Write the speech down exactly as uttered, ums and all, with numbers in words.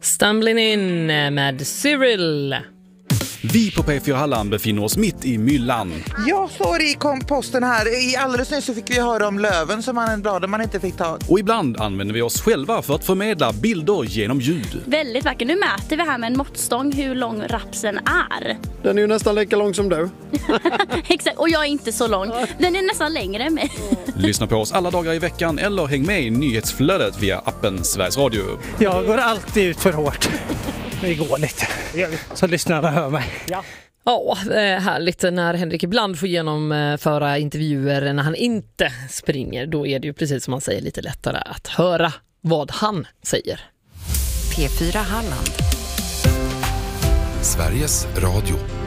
Stumbling in med Cyril. Vi på P fyra Halland befinner oss mitt i myllan. Jag står i komposten här. I alldeles nyss så fick vi höra om löven som man bladen man inte fick ta. Och ibland använder vi oss själva för att förmedla bilder genom ljud. Väldigt vackert. Nu mäter vi här med en måttstång hur lång rapsen är. Den är ju nästan lika lång som du. Exakt, och jag är inte så lång. Den är nästan längre än mig. Lyssna på oss alla dagar i veckan eller häng med i nyhetsflödet via appen Sveriges Radio. Jag går alltid ut för hårt. Det går lite. Så lyssnarna hör mig. Ja. Ja, härligt när Henrik ibland får genomföra intervjuer när han inte springer. Då är det ju precis som han säger lite lättare att höra vad han säger. P fyra Halland. Sveriges Radio.